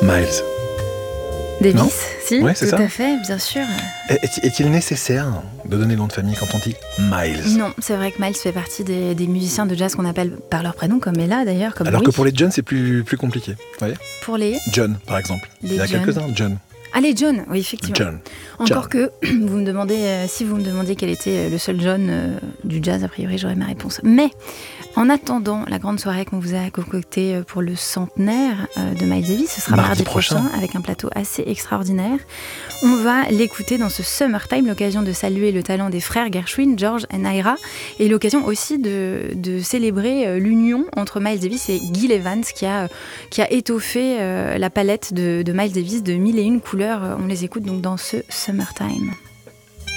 Miles. Davis, Non si, Ouais, c'est tout ça. à fait, bien sûr. Est-il nécessaire de donner le nom de famille quand on dit Miles ? Non, c'est vrai que Miles fait partie des musiciens de jazz qu'on appelle par leur prénom, comme Ella d'ailleurs, comme Alors Louis. que pour les John, c'est plus compliqué. Vous voyez ? Pour les... John, par exemple. Les Il y a John. quelques-uns, John. Ah, les John, oui, effectivement. John. Encore John. que, vous me demandez, si vous me demandiez quel était le seul John du jazz, a priori, j'aurais ma réponse. Mais, en attendant la grande soirée qu'on vous a concoctée pour le centenaire de Miles Davis, ce sera mardi prochain, avec un plateau assez extraordinaire. On va l'écouter dans ce Summertime, l'occasion de saluer le talent des frères Gershwin, George et Ira, et l'occasion aussi de célébrer l'union entre Miles Davis et Gil Evans, qui a étoffé la palette de Miles Davis de 1001 couleurs. On les écoute donc dans ce Summertime.